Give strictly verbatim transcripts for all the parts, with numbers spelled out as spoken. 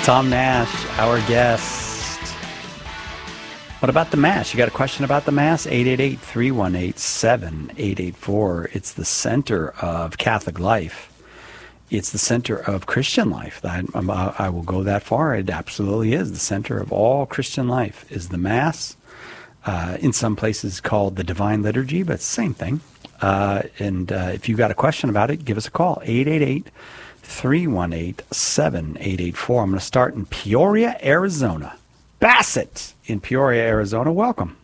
Tom Nash, our guest. What about the Mass? You got a question about the Mass? eight eight eight, three one eight, seven eight eight four. It's the center of Catholic life. It's the center of Christian life. I, I will go that far. It absolutely is. The center of all Christian life is the Mass. Uh, in some places called the Divine Liturgy, but it's the same thing. Uh, and uh, if you've got a question about it, give us a call. eight eight eight, three one eight, seven eight eight four. I'm going to start in Peoria, Arizona. Bassett in Peoria, Arizona. Welcome.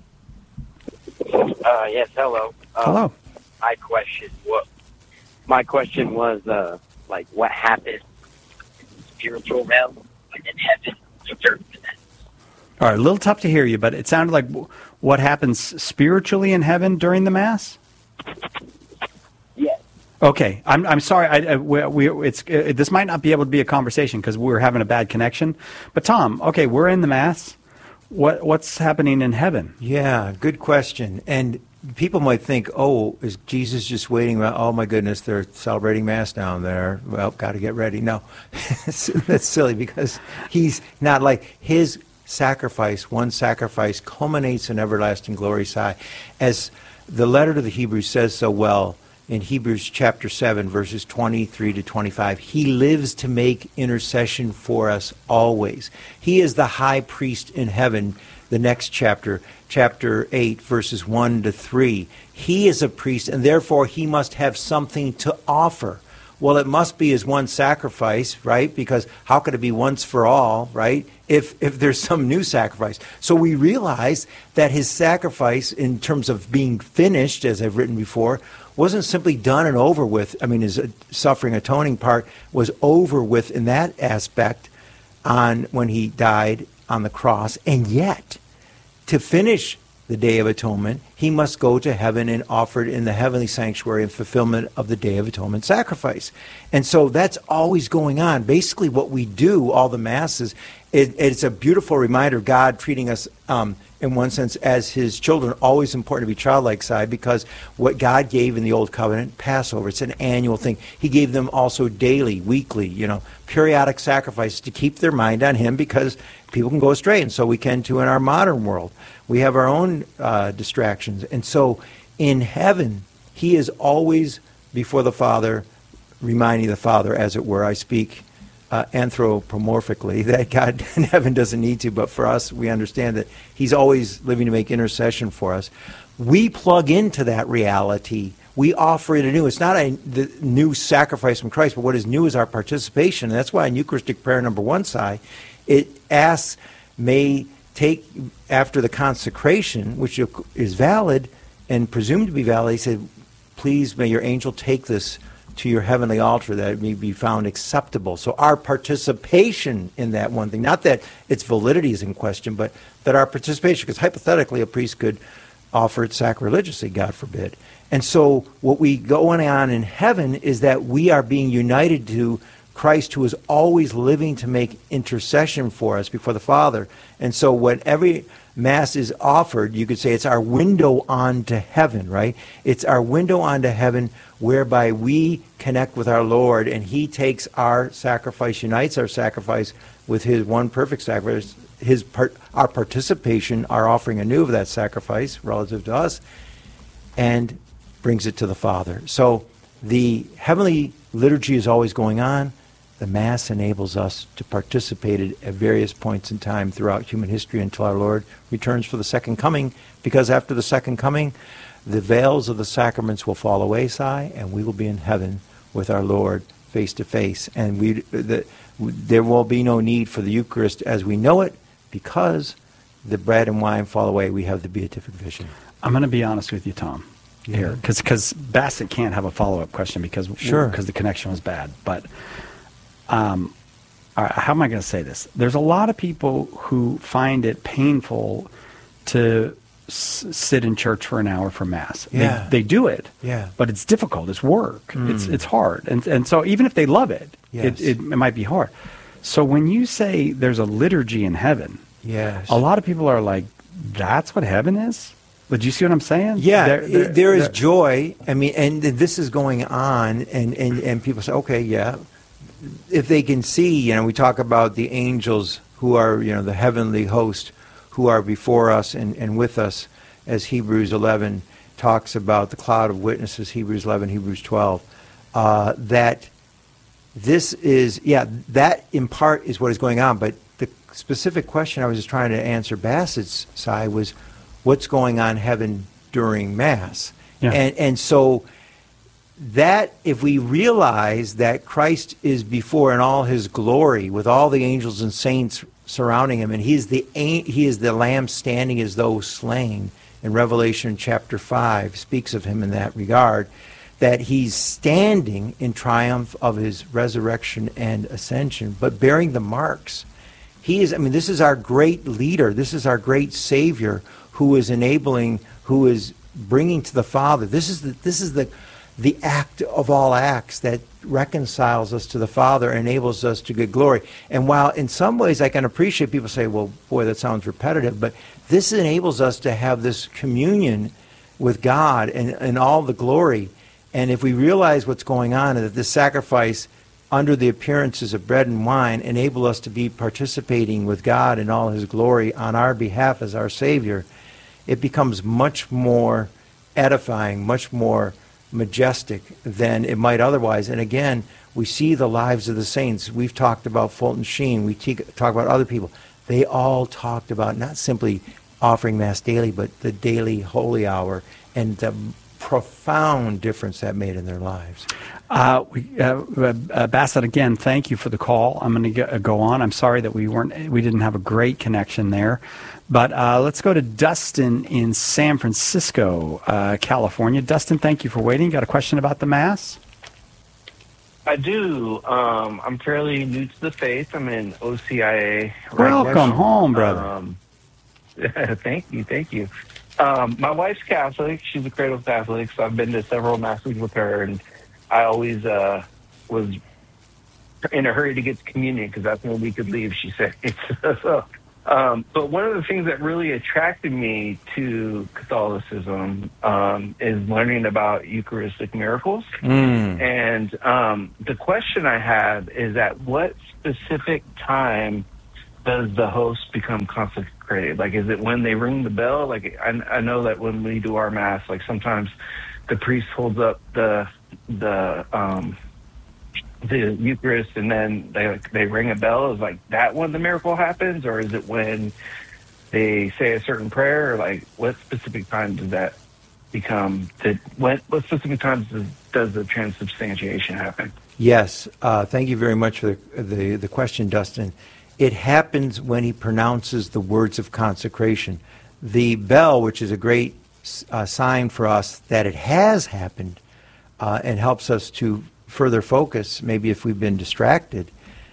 Uh, yes, hello. Uh, Hello. My question, what, my question was, uh, like, what happened in the spiritual realm, like in heaven, after that? All right, a little tough to hear you, but it sounded like w- what happens spiritually in heaven during the Mass? Yes. Okay, I'm I'm sorry. I, I, we, we, it's uh, this might not be able to be a conversation because we're having a bad connection. But Tom, okay, we're in the Mass. What what's happening in heaven? Yeah, good question. And people might think, oh, is Jesus just waiting around? Oh, my goodness, they're celebrating Mass down there. Well, got to get ready. No, that's silly because he's not like his sacrifice, one sacrifice culminates in everlasting glory. As the letter to the Hebrews says so well in Hebrews chapter seven, verses twenty-three to twenty-five, he lives to make intercession for us always. He is the high priest in heaven. The next chapter, chapter eight, verses one to three. He is a priest, and therefore he must have something to offer. Well, it must be his one sacrifice, right? Because how could it be once for all, right? If if there's some new sacrifice. So we realize that his sacrifice, in terms of being finished, as I've written before, wasn't simply done and over with. I mean, his suffering atoning part was over with in that aspect on when he died on the cross. And yet, to finish the Day of Atonement, he must go to heaven and offer it in the heavenly sanctuary in fulfillment of the Day of Atonement sacrifice. And so that's always going on. Basically what we do, all the Masses, it, it's a beautiful reminder of God treating us, um, in one sense, as his children. Always important to be childlike side, because what God gave in the Old Covenant, Passover, it's an annual thing. He gave them also daily, weekly, you know, periodic sacrifices to keep their mind on him, because people can go astray, and so we can too in our modern world. We have our own uh, distractions. And so in heaven, he is always before the Father, reminding the Father, as it were. I speak uh, anthropomorphically, that God in heaven doesn't need to, but for us, we understand that he's always living to make intercession for us. We plug into that reality. We offer it anew. It's not a the new sacrifice from Christ, but what is new is our participation. And that's why in Eucharistic prayer number one, Si, it asks, may take, after the consecration, which is valid and presumed to be valid, he said, please may your angel take this to your heavenly altar that it may be found acceptable. So our participation in that one thing, not that its validity is in question, but that our participation, because hypothetically a priest could offer it sacrilegiously, God forbid. And so what we go on in heaven is that we are being united to Christ, who is always living to make intercession for us before the Father. And so when every Mass is offered, you could say it's our window onto heaven, right? It's our window onto heaven whereby we connect with our Lord, and he takes our sacrifice, unites our sacrifice with his one perfect sacrifice, his part, our participation, our offering anew of that sacrifice relative to us, and brings it to the Father. So the heavenly liturgy is always going on. The Mass enables us to participate at various points in time throughout human history until our Lord returns for the second coming, because after the second coming, the veils of the sacraments will fall away, Si, and we will be in heaven with our Lord face to face. And we, the, there will be no need for the Eucharist as we know it, because the bread and wine fall away. We have the beatific vision. I'm going to be honest with you, Tom, Yeah. here, because because Bassett can't have a follow-up question because Sure. because the connection was bad. But um, all right, how am I going to say this? There's a lot of people who find it painful to s- sit in church for an hour for Mass. Yeah. They, they do it, Yeah. but it's difficult. It's work. Mm. It's it's hard, and and so even if they love it, Yes. it, it it might be hard. So when you say there's a liturgy in heaven, Yes. a lot of people are like, "That's what heaven is." But you see what I'm saying? Yeah, They're- they're- there is they're- joy. I mean, and this is going on, and, and, and people say, okay, yeah, if they can see, you know, we talk about the angels who are, you know, the heavenly host who are before us and, and with us, as Hebrews eleven talks about, the cloud of witnesses, Hebrews eleven, Hebrews twelve, uh, that this is, yeah, that in part is what is going on, but the specific question I was just trying to answer Bassett's side was, what's going on in heaven during Mass? Yeah. And, and so that, if we realize that Christ is before in all his glory with all the angels and saints surrounding him, and he's the he is the Lamb standing as though slain, in Revelation chapter five speaks of him in that regard, that he's standing in triumph of his resurrection and ascension, but bearing the marks. He is, I mean, this is our great leader. This is our great Savior who is enabling, who is bringing to the Father. This is the, this is the, the act of all acts that reconciles us to the Father, enables us to get glory. And while in some ways I can appreciate people say, well, boy, that sounds repetitive, but this enables us to have this communion with God and, and all the glory. And if we realize what's going on, and that this sacrifice under the appearances of bread and wine enable us to be participating with God in all his glory on our behalf as our Savior, it becomes much more edifying, much more majestic than it might otherwise. And again, we see the lives of the saints. We've talked about Fulton Sheen. We te- talk about other people. They all talked about not simply offering Mass daily, but the daily holy hour and the profound difference that made in their lives. Uh, we, uh, uh, Bassett, again, thank you for the call. I'm going to go on. I'm sorry that we weren't, we didn't have a great connection there, but uh, let's go to Dustin in San Francisco, uh, California. Dustin, thank you for waiting. Got a question about the Mass? I do. Um, I'm fairly new to the faith. I'm in O C I A. Welcome home, brother. Um, thank you, thank you. Um, my wife's Catholic. She's a cradle Catholic, so I've been to several masses with her, and I always uh, was in a hurry to get to communion because that's when we could leave, she said. so, um, but one of the things that really attracted me to Catholicism um, is learning about Eucharistic miracles. Mm. And um, the question I have is, at what specific time does the host become consecrated? Like, is it when they ring the bell? Like, I, I know that when we do our Mass, like sometimes the priest holds up the the um, the Eucharist, and then they they ring a bell. Is like that when the miracle happens, or is it when they say a certain prayer? Or like, what specific time does that become? Did, what what specific times does, does the transubstantiation happen? Yes, uh, thank you very much for the, the the question, Dustin. It happens when he pronounces the words of consecration. The bell, which is a great uh, sign for us that it has happened, uh, and helps us to further focus, maybe if we've been distracted,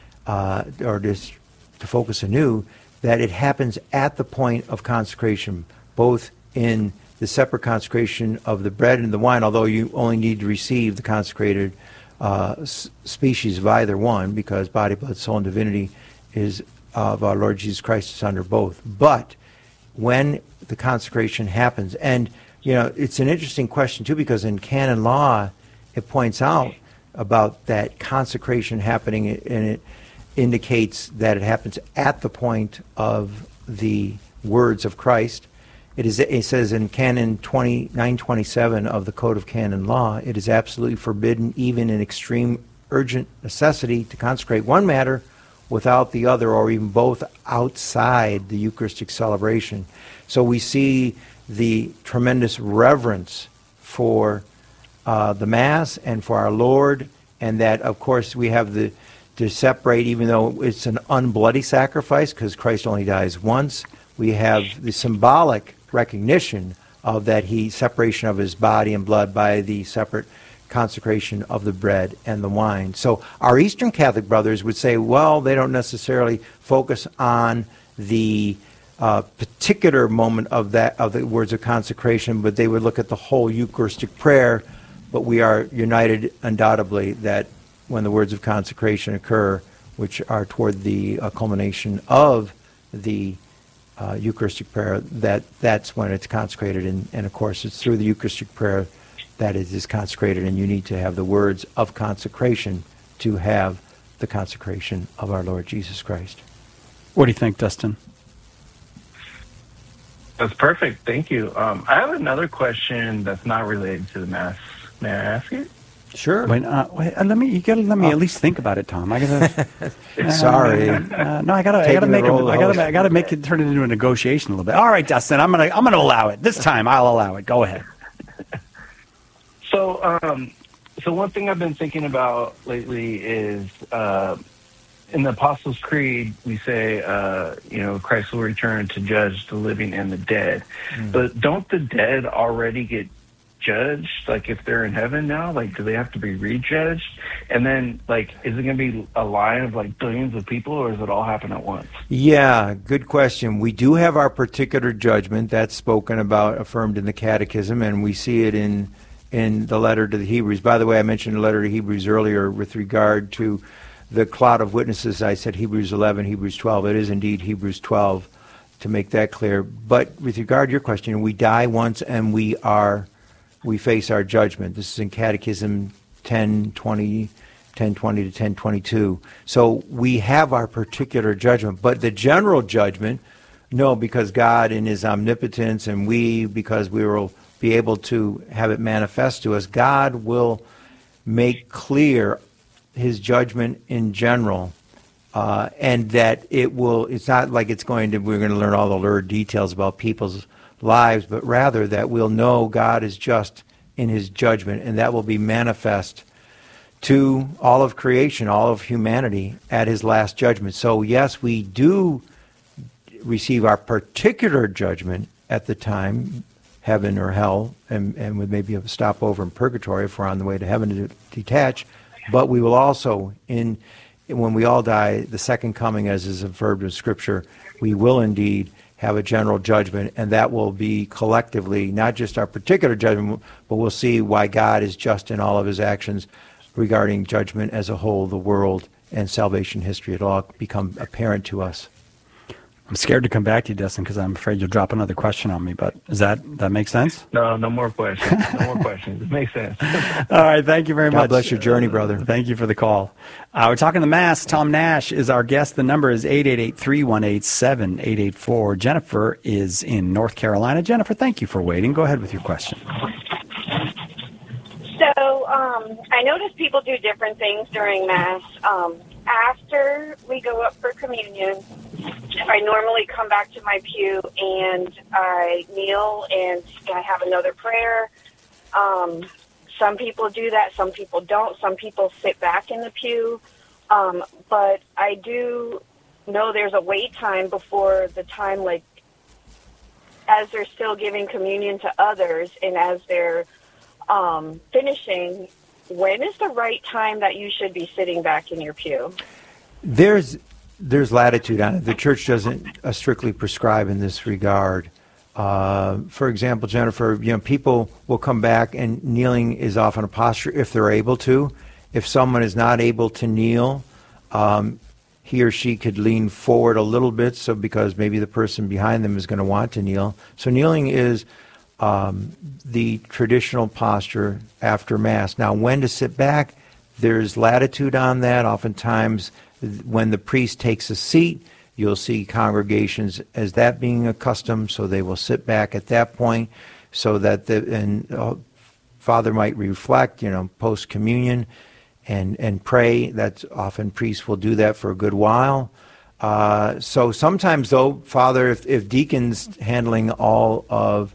uh, or just to focus anew, that it happens at the point of consecration, both in the separate consecration of the bread and the wine, although you only need to receive the consecrated uh, s- species of either one, because body, blood, soul, and divinity is of our Lord Jesus Christ is under both. But when the consecration happens, and you know, it's an interesting question too, because in canon law it points out about that consecration happening, and it indicates that it happens at the point of the words of Christ. It is. It says in Canon twenty-nine twenty-seven of the Code of Canon Law, it is absolutely forbidden, even in extreme urgent necessity, to consecrate one matter without the other, or even both, outside the Eucharistic celebration. So we see the tremendous reverence for uh, the Mass and for our Lord, and that, of course, we have the to separate, even though it's an unbloody sacrifice, because Christ only dies once, we have the symbolic recognition of that he separation of his body and blood by the separate consecration of the bread and the wine. So our Eastern Catholic brothers would say, well, they don't necessarily focus on the uh, particular moment of that of the words of consecration, but they would look at the whole Eucharistic prayer. But we are united undoubtedly that when the words of consecration occur, which are toward the uh, culmination of the uh, Eucharistic prayer, that that's when it's consecrated. And, and of course, it's through the Eucharistic prayer that it is consecrated, and you need to have the words of consecration to have the consecration of our Lord Jesus Christ. What do you think, Dustin? That's perfect. Thank you. Um, I have another question that's not related to the Mass. May I ask it? Sure. Wait, uh, wait uh, let me. You gotta let me Oh. at least think about it, Tom. I gotta. uh, Sorry. Uh, no, I gotta. I Taking gotta the make. A, role of I gotta. host. I gotta make it turn it into a negotiation a little bit. All right, Dustin. I'm gonna. I'm gonna allow it this time. I'll allow it. Go ahead. So, um, so one thing I've been thinking about lately is uh, in the Apostles' Creed, we say, uh, you know, Christ will return to judge the living and the dead. Mm. But don't the dead already get judged? Like, if they're in heaven now, like, do they have to be rejudged? And then, like, is it going to be a line of like billions of people, or does it all happen at once? Yeah, good question. We do have our particular judgment that's spoken about, affirmed in the Catechism, and we see it in in the letter to the Hebrews. By the way, I mentioned the letter to Hebrews earlier with regard to the cloud of witnesses. I said Hebrews eleven, Hebrews twelve. It is indeed Hebrews twelve, to make that clear. But with regard to your question, we die once and we are, we face our judgment. This is in Catechism ten twenty, ten twenty to ten twenty-two. So we have our particular judgment. But the general judgment, no, because God in his omnipotence, and we, because we will be able to have it manifest to us, God will make clear his judgment in general, uh, and that it will, it's not like it's going to, we're going to learn all the lurid details about people's lives, but rather that we'll know God is just in his judgment, and that will be manifest to all of creation, all of humanity at his last judgment. So yes, we do receive our particular judgment at the time, heaven or hell, and, and with maybe a stopover in purgatory if we're on the way to heaven to detach. But we will also, in when we all die, the second coming, as is affirmed in Scripture, we will indeed have a general judgment, and that will be collectively, not just our particular judgment, but we'll see why God is just in all of his actions regarding judgment as a whole, the world, and salvation history. It'll all become apparent to us. I'm scared to come back to you, Dustin, because I'm afraid you'll drop another question on me. But does that that make sense? No, no more questions. No more questions. It makes sense. All right. Thank you very God much. God bless your journey, brother. Uh, thank you for the call. Uh, we're talking the Mass. Tom Nash is our guest. The number is eight eight eight, three one eight, seven eight eight four. Jennifer is in North Carolina. Jennifer, thank you for waiting. Go ahead with your question. So um, I notice people do different things during Mass. Um, after we go up for communion, I normally come back to my pew and I kneel and I have another prayer. Um, some people do that, some people don't. Some people sit back in the pew. Um, but I do know there's a wait time before the time, like, as they're still giving communion to others and as they're um, finishing, when is the right time that you should be sitting back in your pew? There's there's latitude on it. The church doesn't uh, strictly prescribe in this regard. Uh, for example, Jennifer, you know, people will come back, and kneeling is often a posture if they're able to. If someone is not able to kneel, um, he or she could lean forward a little bit, so because maybe the person behind them is going to want to kneel. So kneeling is um, the traditional posture after Mass. Now, when to sit back, there's latitude on that. Oftentimes, when the priest takes a seat, you'll see congregations as that being a custom, so they will sit back at that point, so that the and uh, Father might reflect, you know, post communion, and and pray. That's often priests will do that for a good while. Uh, so sometimes, though, Father, if, if deacons handling all of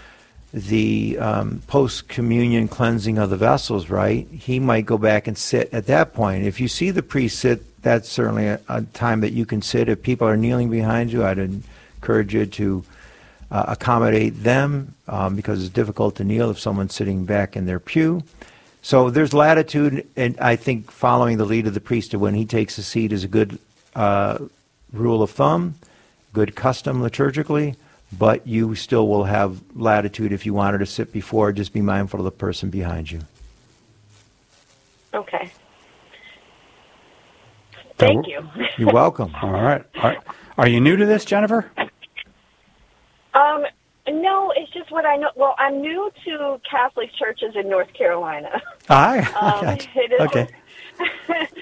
the um, post-communion cleansing of the vessels, right, he might go back and sit at that point. If you see the priest sit, that's certainly a, a time that you can sit. If people are kneeling behind you, I'd encourage you to uh, accommodate them, um, because it's difficult to kneel if someone's sitting back in their pew. So there's latitude, and I think following the lead of the priest when he takes a seat is a good uh, rule of thumb, good custom liturgically. But you still will have latitude if you wanted to sit before. Just be mindful of the person behind you. Okay. Thank you. You're welcome. All right. All right. Are you new to this, Jennifer? Um, no, it's just what I know. Well, I'm new to Catholic churches in North Carolina. Hi. Um, it is, okay. So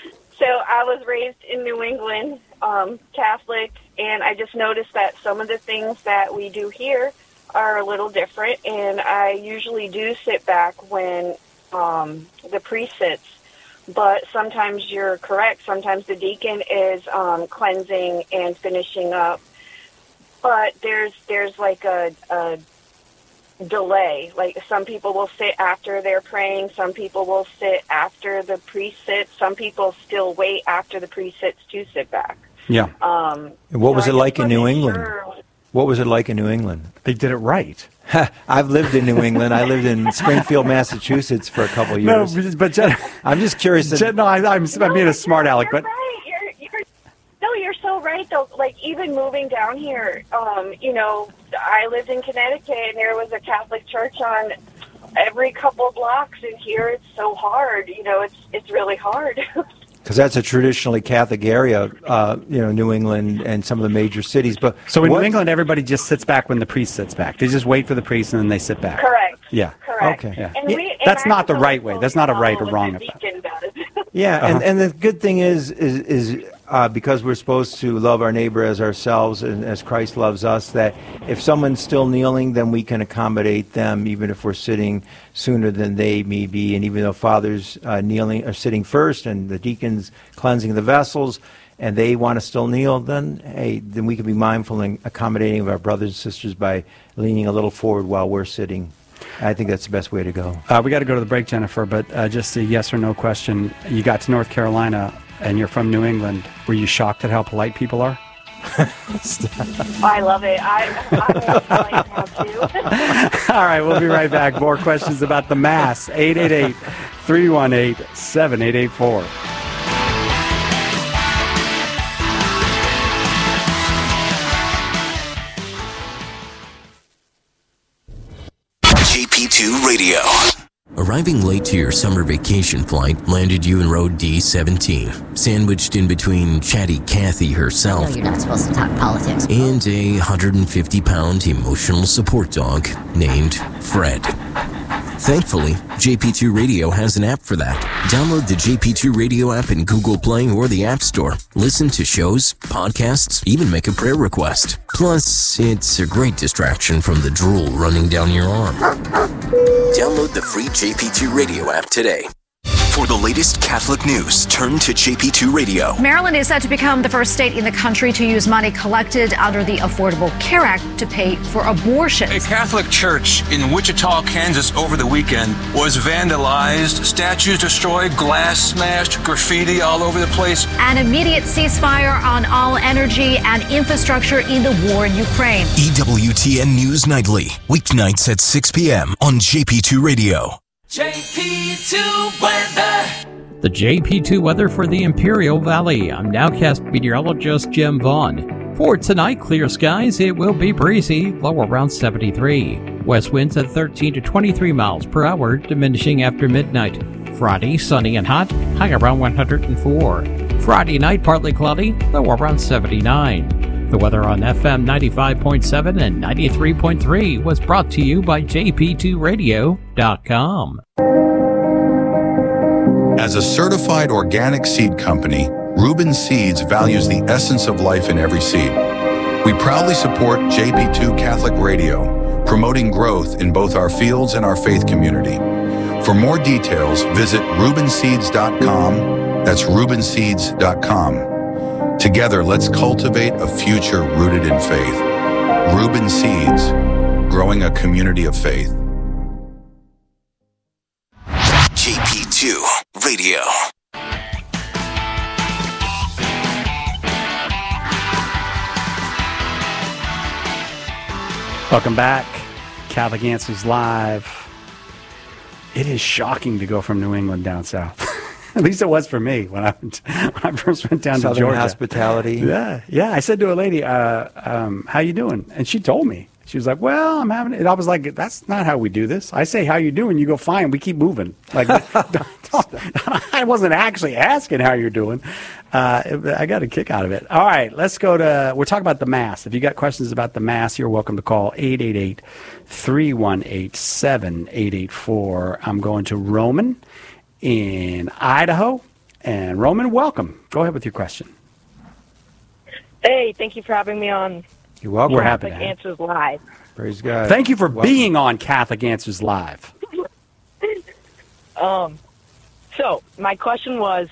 So I was raised in New England, um, Catholic, and I just noticed that some of the things that we do here are a little different, and I usually do sit back when um, the priest sits. But sometimes you're correct. Sometimes the deacon is um, cleansing and finishing up. But there's there's like a, a delay. Like some people will sit after they're praying. Some people will sit after the priest sits. Some people still wait after the priest sits to sit back. Yeah. Um, And what so was I it just like in New wasn't England? sure. What was it like in New England? They did it right. I've lived in New England. I lived in Springfield, Massachusetts for a couple of years. No, but Jen, I'm just curious. That, Jen, no, I, I'm, I'm being a smart aleck, you're but right. You're, you're, no, you're so right, though. Like, even moving down here, um, you know, I lived in Connecticut, and there was a Catholic church on every couple blocks, and here it's so hard. You know, it's it's really hard. because that's a traditionally Catholic area, uh, you know, New England and some of the major cities. But so in what- New England, everybody just sits back when the priest sits back. They just wait for the priest and then they sit back. Correct. Yeah. Correct. Okay. Yeah. And Yeah, we, and that's I not the was right always way. That's not a right or follow wrong what the effect. deacon does. Yeah, Uh-huh. and, and the good thing is, is, is uh, because we're supposed to love our neighbor as ourselves and as Christ loves us, that if someone's still kneeling, then we can accommodate them, even if we're sitting sooner than they may be. And even though fathers uh, kneeling are sitting first and the deacons cleansing the vessels, and they want to still kneel, then hey, then we can be mindful and accommodating of our brothers and sisters by leaning a little forward while we're sitting. I think that's the best way to go. Uh, we got to go to the break, Jennifer, but uh, just a yes or no question. You got to North Carolina and you're from New England. Were you shocked at how polite people are? I love it. I, I like that too. All right, we'll be right back. More questions about the Mass. eight eight eight, three one eight, seven eight eight four. J P two Radio. Arriving late to your summer vacation flight landed you in row D seventeen, sandwiched in between chatty Kathy herself No, you're not supposed to talk politics. and a one hundred fifty pound emotional support dog named Fred. Thankfully, J P two Radio has an app for that. Download the J P two Radio app in Google Play or the App Store. Listen to shows, podcasts, even make a prayer request. Plus, it's a great distraction from the drool running down your arm. Download the free J P two Radio app today. For the latest Catholic news, turn to J P two Radio. Maryland is set to become the first state in the country to use money collected under the Affordable Care Act to pay for abortions. A Catholic church in Wichita, Kansas over the weekend was vandalized, statues destroyed, glass smashed, graffiti all over the place. An immediate ceasefire on all energy and infrastructure in the war in Ukraine. E W T N News Nightly, weeknights at six p.m. on J P two Radio. J P two weather. The J P two weather for the Imperial Valley. I'm Nowcast meteorologist Jim Vaughn. For tonight, clear skies. It will be breezy, low around seventy-three. West winds at thirteen to twenty-three miles per hour, diminishing after midnight. Friday, sunny and hot, high around one hundred four. Friday night, partly cloudy, low around seventy-nine. The weather on F M ninety-five point seven and ninety-three point three was brought to you by J P two radio dot com. As a certified organic seed company, Reuben Seeds values the essence of life in every seed. We proudly support J P two Catholic Radio, promoting growth in both our fields and our faith community. For more details, visit reuben seeds dot com. That's reuben seeds dot com. Together, let's cultivate a future rooted in faith. Reuben Seeds, growing a community of faith. J P two Radio. Welcome back. Catholic Answers Live. It is shocking to go from New England down south. At least it was for me when I, went, when I first went down Southern to Georgia. hospitality. Yeah, yeah. I said to a lady, uh, um, how you doing? And she told me. She was like, well, I'm having it. And I was like, that's not how we do this. I say, how you doing? You go, fine. We keep moving. Like, I wasn't actually asking how you're doing. Uh, I got a kick out of it. All right, let's go to, we're talking about the Mass. If you got questions about the Mass, you're welcome to call eight eight eight, three one eight, seven eight eight four. I'm going to Roman in Idaho, And Roman, welcome. Go ahead with your question. Hey, thank you for having me on. You're welcome. We're happy Catholic to have. Answers Live. Praise God. Thank you for Welcome. being on Catholic Answers Live. Um, so my question was,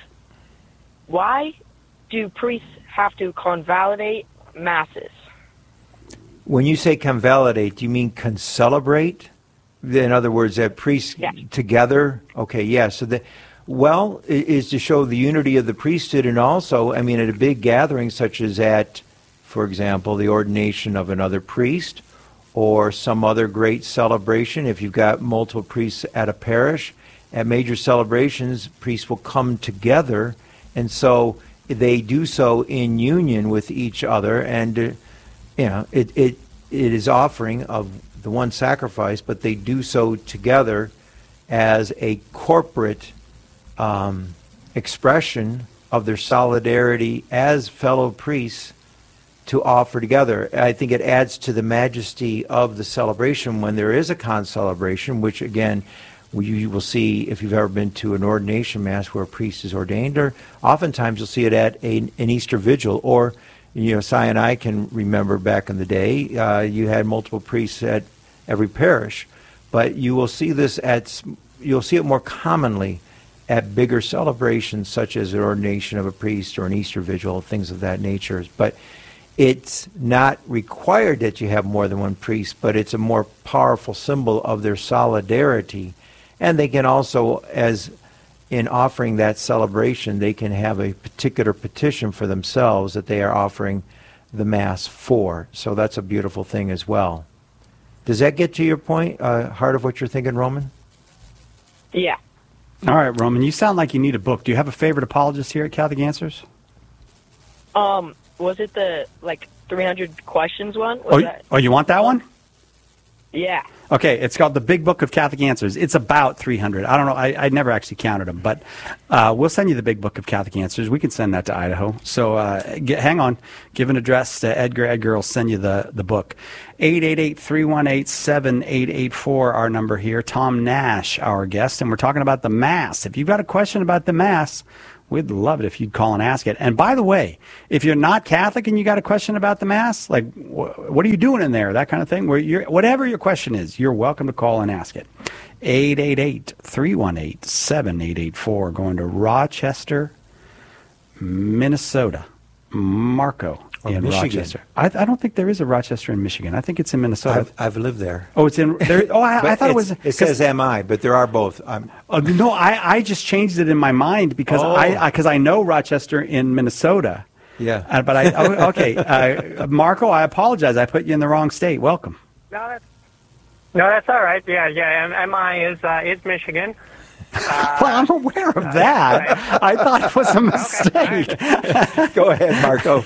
why do priests have to convalidate masses? When you say convalidate, do you mean concelebrate? In other words, that priests Yeah. together? Okay, yeah. So the well it is to show the unity of the priesthood, and also, I mean, at a big gathering such as at, for example, the ordination of another priest, or some other great celebration. If you've got multiple priests at a parish, at major celebrations, priests will come together, and so they do so in union with each other, and uh, you know, it, it it is offering of the one sacrifice, but they do so together as a corporate um, expression of their solidarity as fellow priests to offer together. I think it adds to the majesty of the celebration when there is a concelebration, which again, you will see if you've ever been to an ordination mass where a priest is ordained, or oftentimes you'll see it at a, an Easter vigil, or, you know, Si and I can remember back in the day, uh, you had multiple priests at every parish, but you will see this at, you'll see it more commonly at bigger celebrations such as an ordination of a priest or an Easter vigil, things of that nature. But it's not required that you have more than one priest, but it's a more powerful symbol of their solidarity. And they can also, as in offering that celebration, they can have a particular petition for themselves that they are offering the Mass for. So that's a beautiful thing as well. Does that get to your point, uh, heart of what you're thinking, Roman? Yeah. All right, Roman, you sound like you need a book. Do you have a favorite apologist here at Catholic Answers? Um, was it the, like, three hundred questions one? Was Oh, that? oh, you want that one? Yeah. Okay, it's called The Big Book of Catholic Answers. It's about three hundred. I don't know. I, I never actually counted them, but uh, we'll send you the Big Book of Catholic Answers. We can send that to Idaho. So uh, get, hang on. Give an address to Edgar. Edgar will send you the, the book. eight eight eight, three one eight, seven eight eight four, our number here. Tom Nash, our guest, and we're talking about the Mass. If you've got a question about the Mass, we'd love it if you'd call and ask it. And by the way, if you're not Catholic and you got a question about the Mass, like wh- what are you doing in there, that kind of thing, where you're, whatever your question is, you're welcome to call and ask it. eight eight eight, three one eight, seven eight eight four, going to Rochester, Minnesota. Marco Or in Michigan. Rochester. I, I don't think there is a Rochester in Michigan. I think it's in Minnesota. I've, I've lived there. Oh, it's in there. Oh, I, I But thought it was. it's- It says M I, but there are both. I'm, Uh, no, I, I just changed it in my mind because Oh. I because I, know Rochester in Minnesota. Yeah. Uh, but I oh, okay, uh, Marco, I apologize. I put you in the wrong state. Welcome. No, that's no, that's all right. Yeah, yeah. M- MI is uh, is Michigan. Uh, well, I'm aware of that. I thought it was a mistake. Go ahead, Marco.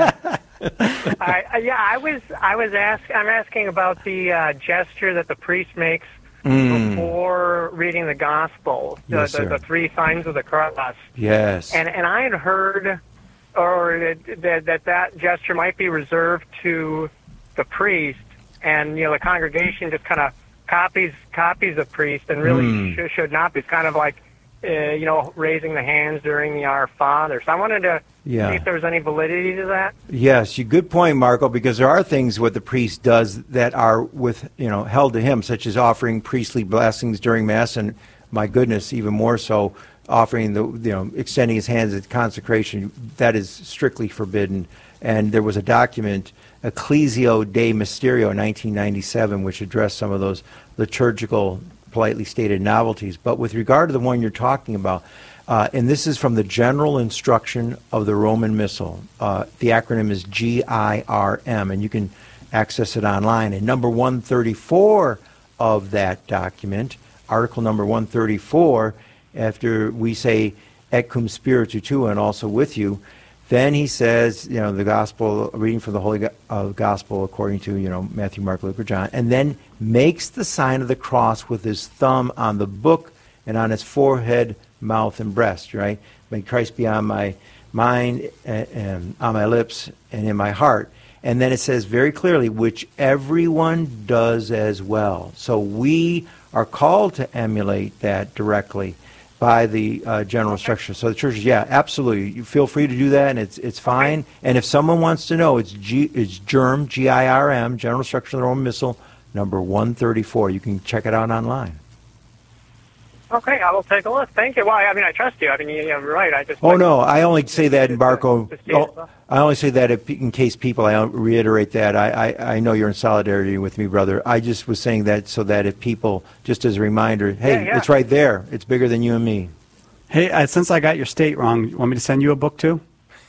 I, uh, yeah, I was I was ask I'm asking about the uh, gesture that the priest makes Mm. before reading the gospel, the, Yes, the, sir. the three signs of the cross. Yes. And and I had heard, or that that that, that gesture might be reserved to the priest, and you know the congregation just kind of copies copies the priest, and really Mm. sh- should not be. It's kind of like uh, you know raising the hands during the Our Father. So I wanted to Yeah. see if there was any validity to that. Yes, you good point, Marco, because there are things what the priest does that are with you know held to him, such as offering priestly blessings during Mass, and my goodness, even more so, offering the you know extending his hands at consecration. That is strictly forbidden. And there was a document, Ecclesio de Mysterio, nineteen ninety-seven, which addressed some of those liturgical, politely stated novelties. But with regard to the one you're talking about, uh, and this is from the General Instruction of the Roman Missal. Uh, the acronym is G I R M, and you can access it online. And number one thirty-four of that document, article number one thirty-four, after we say et cum spiritu tuo, and also with you, then he says, you know, the gospel, reading from the Holy Go- uh, Gospel according to, you know, Matthew, Mark, Luke, or John, and then makes the sign of the cross with his thumb on the book and on his forehead, mouth, and breast, right? May Christ be on my mind, and, and on my lips, and in my heart. And then it says very clearly, which everyone does as well. So we are called to emulate that directly. by the uh, general structure. So the churches, yeah, absolutely. You feel free to do that, and it's it's fine. Okay. And if someone wants to know, it's G, it's GIRM, G I R M, General Structure of the Roman Missal, number one thirty-four. You can check it out online. Okay, I will take a look. Thank you. Well, I mean, I trust you. I mean, you're right. I just. Oh, no, I only say that in Barco. to see it as Oh, well. I only say that if, in case people, I reiterate that. I, I, I know you're in solidarity with me, brother. I just was saying that so that if people, just as a reminder, hey, Yeah, yeah. it's right there. It's bigger than you and me. Hey, uh, since I got your state wrong, you want me to send you a book too?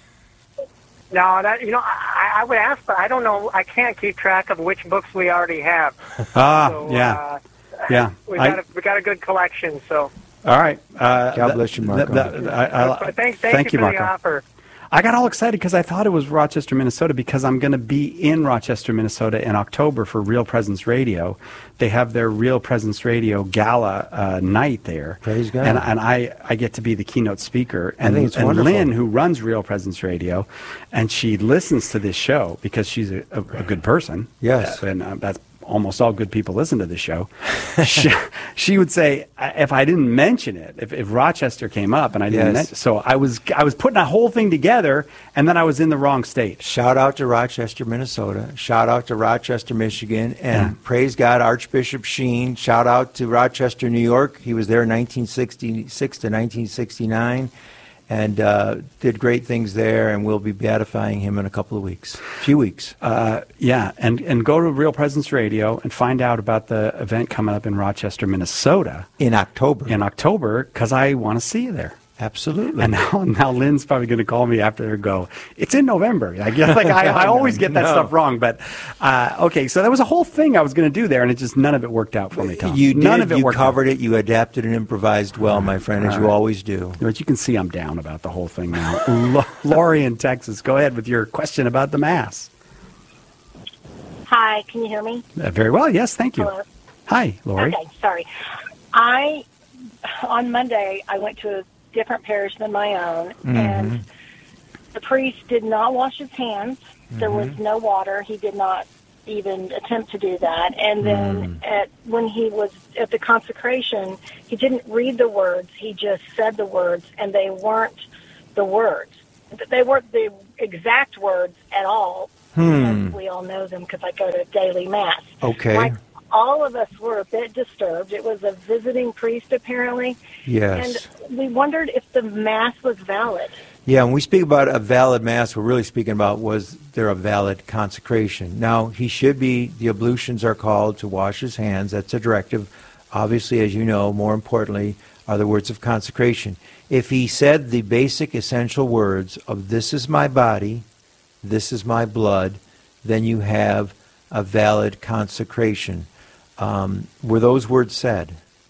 No, that you know, I, I would ask, but I don't know. I can't keep track of which books we already have. Ah, So, yeah, uh, yeah. We I- got a, we got a good collection. So. All right. Uh, God that- bless you, Marco. that- that- I- I- But thank, thank, you for Marco. the offer. I got all excited because I thought it was Rochester, Minnesota, because I'm going to be in Rochester, Minnesota in October for Real Presence Radio. They have their Real Presence Radio gala uh, night there. Praise God. And, and I, I get to be the keynote speaker. I And, think it's and wonderful. Lynn, who runs Real Presence Radio, and she listens to this show because she's a, a, a good person. Yes. Uh, and uh, that's almost all good people listen to the show. she, she would say, uh, if I didn't mention it, if, if Rochester came up and I didn't Yes. mention, so I was I was putting a whole thing together, and then I was in the wrong state. Shout out to Rochester, Minnesota. Shout out to Rochester, Michigan. And praise God, Archbishop Sheen. Shout out to Rochester, New York. He was there nineteen sixty-six to nineteen sixty-nine and uh, did great things there. And we'll be beatifying him in a couple of weeks, a few weeks. Uh, yeah, and, and go to Real Presence Radio and find out about the event coming up in Rochester, Minnesota. In October. In October, because I want to see you there. Absolutely. And now, now Lynn's probably going to call me after and go, it's in November. Like, yeah, like I, I always get that No. stuff wrong. But, uh, okay, so there was a whole thing I was going to do there, and it just, none of it worked out for me, Tom. You did. None of it you worked covered it. You adapted and improvised well, my friend, as All you right. always do. But you can see I'm down about the whole thing now. L- Lori in Texas, go ahead with your question about the Mass. Hi, can you hear me? Uh, very well, yes, thank you. Hello. Hi, Lori. Okay, sorry. I on Monday I went to a different parish than my own, Mm-hmm. and the priest did not wash his hands. There was Mm-hmm. no water. He did not even attempt to do that. And then Mm. at when he was at the consecration, he didn't read the words. He just said the words, and they weren't the words. They weren't the exact words at all. Hmm. We all know them because I go to daily mass. Okay. Like, all of us were a bit disturbed. It was a visiting priest, apparently. Yes. And we wondered if the mass was valid. Yeah, when we speak about a valid Mass, we're really speaking about was there a valid consecration. Now, he should be, the ablutions are called to wash his hands. That's a directive. Obviously, as you know, more importantly, are the words of consecration. If he said the basic essential words of this is my body, this is my blood, then you have a valid consecration. Um, were those words said?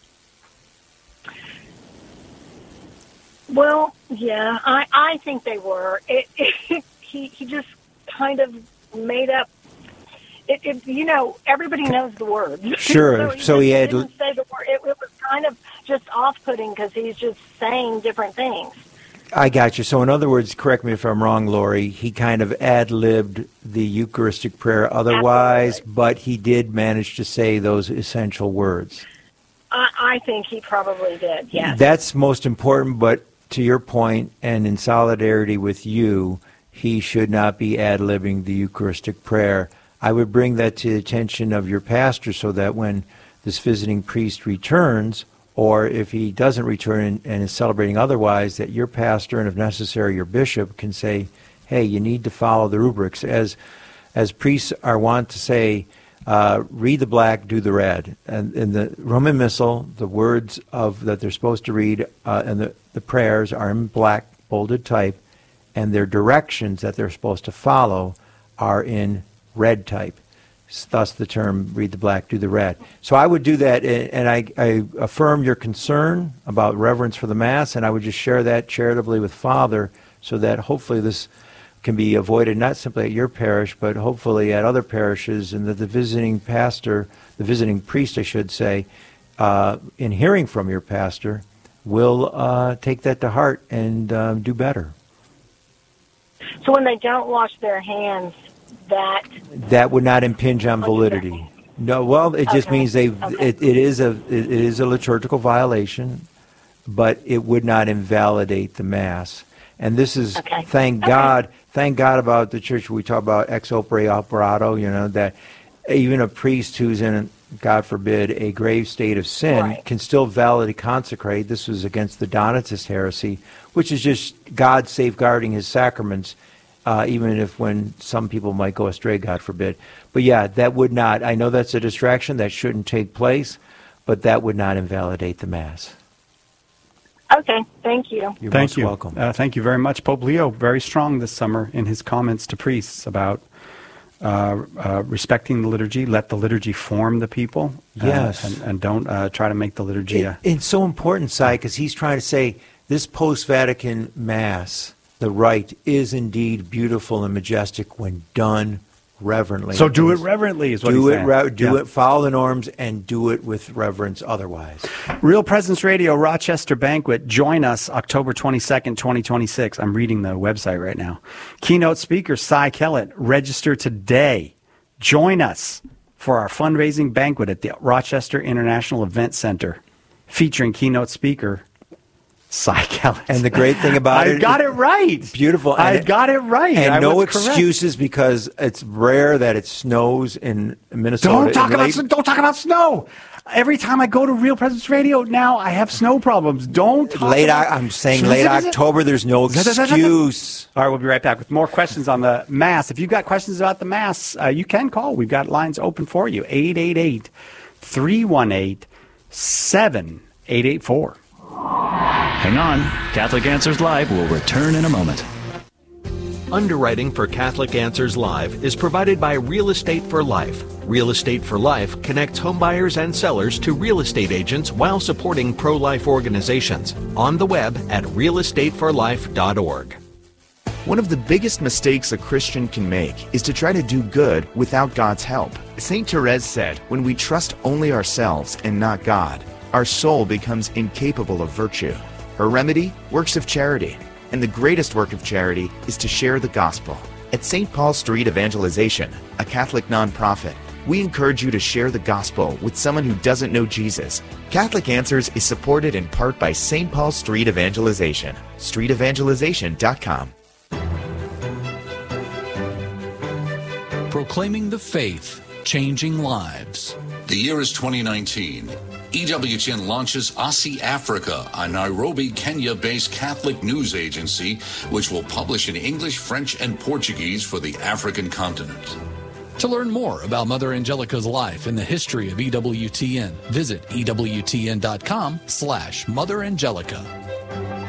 Well, yeah, I, I think they were. It, it, he, he just kind of made up. It, it, you know, everybody knows the words. Sure. so he, So he just had- didn't say the word. It, it was kind of just off-putting because he's just saying different things. I got you. So, in other words, correct me if I'm wrong, Lori, he kind of ad-libbed the Eucharistic prayer otherwise, but he did manage to say those essential words. I, I think he probably did, yes. That's most important, but to your point, and in solidarity with you, he should not be ad-libbing the Eucharistic prayer. I would bring that to the attention of your pastor so that when this visiting priest returns, or if he doesn't return and, and is celebrating otherwise, that your pastor and if necessary your bishop can say, hey, you need to follow the rubrics. As as priests are wont to say, uh, read the black, do the red. And in the Roman Missal, the words of that they're supposed to read uh, and the, the prayers are in black, bolded type, and their directions that they're supposed to follow are in red type. Thus the term read the black, do the red. So I would do that, and I, I affirm your concern about reverence for the Mass, and I would just share that charitably with Father so that hopefully this can be avoided not simply at your parish, but hopefully at other parishes, and that the visiting pastor, the visiting priest, I should say, uh, in hearing from your pastor, will uh, take that to heart and uh, do better. So when they don't wash their hands, that That would not impinge on validity. No, well, it just Okay. means they. Okay. It, it is a it is a liturgical violation, but it would not invalidate the Mass. And this is, Okay. thank Okay. God, thank God about the church. We talk about ex opere operato, you know, that even a priest who's in, God forbid, a grave state of sin Right. can still validly consecrate. This was against the Donatist heresy, which is just God safeguarding his sacraments, uh, even if when some people might go astray, God forbid. But yeah, that would not, I know that's a distraction, that shouldn't take place, but that would not invalidate the Mass. Okay, thank you. You're Thank most you. welcome. Uh, thank you very much. Pope Leo, very strong this summer in his comments to priests about uh, uh, respecting the liturgy. Let the liturgy form the people. uh, Yes. and, and don't uh, try to make the liturgy a... It, it's so important, Si, because he's trying to say this post-Vatican Mass, the rite, is indeed beautiful and majestic when done reverently. So do it reverently is what do he's it, saying. re- do Yeah. it, follow the norms, and do it with reverence otherwise. Real Presence Radio Rochester Banquet. Join us October twenty-second, twenty twenty-six. I'm reading the website right now. Keynote speaker Cy Kellett. Register today. Join us for our fundraising banquet at the Rochester International Event Center, featuring keynote speaker Cy Kellett. And the great thing about I it, got it right. Beautiful. I And- got it right. And I no was correct. excuses, because it's rare that it snows in Minnesota. Don't talk in about late- sn- don't talk about snow. Every time I go to Real Presence Radio now, I have snow problems. Don't talk late. about I'm saying late October. There's no excuse. All right, we'll be right back with more questions on the Mass. If you've got questions about the Mass, uh, you can call. We've got lines open for you. eight eight eight, three one eight, seven eight eight four. Hang on. Catholic Answers Live will return in a moment. Underwriting for Catholic Answers Live is provided by Real Estate for Life. Real Estate for Life connects homebuyers and sellers to real estate agents while supporting pro-life organizations. On the web at real estate for life dot org. One of the biggest mistakes a Christian can make is to try to do good without God's help. Saint Therese said, when we trust only ourselves and not God, our soul becomes incapable of virtue. Her remedy? Works of charity. And the greatest work of charity is to share the gospel. At Saint Paul Street Evangelization, a Catholic nonprofit, we encourage you to share the gospel with someone who doesn't know Jesus. Catholic Answers is supported in part by Saint Paul Street Evangelization. street evangelization dot com. Proclaiming the faith, changing lives. The year is twenty nineteen. E W T N launches Aussie Africa, a Nairobi, Kenya-based Catholic news agency, which will publish in English, French, and Portuguese for the African continent. To learn more about Mother Angelica's life and the history of E W T N, visit E W T N dot com slash Mother Angelica.